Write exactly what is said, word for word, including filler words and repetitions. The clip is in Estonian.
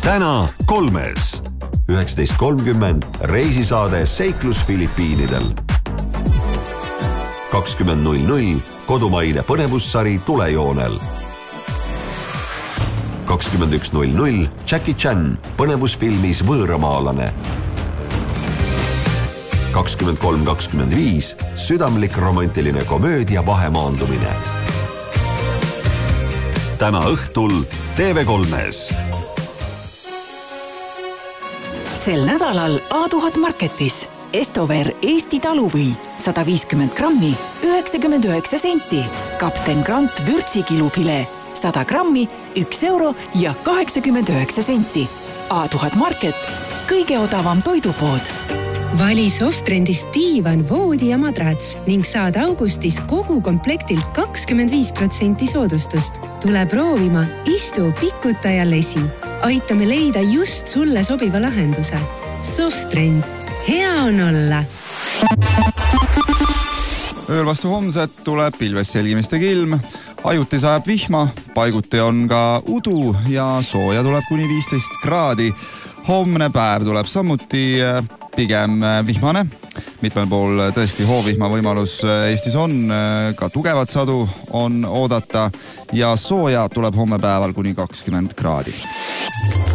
täna kolmes. üheksateist kolmkümmend reisisaade Seiklus Filipiinidel. kakskümmend null null kodumaine põnevussari Tulejoonel. kakskümmend üks null null Jackie Chan põnevusfilmis Võõramaalane. kakskümmend kolm kakskümmend viis südamlik romantiline komöödia Vahemaandumine. Täna õhtul T V kolmes. Sel nädalal A tuhat Marketis Estover Eesti taluvõi sada viiskümmend grammi üheksakümmend üheksa senti. Kapten Grant vürtsikilufile sada grammi üks euro ja kaheksakümmend üheksa senti. A tuhat Market, kõige odavam toidupood. Vali Softrendist diivan, voodi ja madrats ning saad augustis kogu komplektilt kakskümmend viis protsenti soodustust. Tule proovima, istu, pikuta ja lesi. Aitame leida just sulle sobiva lahenduse. Softrend. Hea on olla! Ööl vastu homset tuleb pilves selgimistega ilm. Ajuti sajab vihma, paiguti on ka udu ja sooja tuleb kuni viisteist kraadi. Homne päev tuleb samuti pigem vihmane. Mitmel pool tõesti hoovihma võimalus Eestis on, ka tugevat sadu on oodata ja sooja tuleb homme päeval kuni kakskümmend kraadi.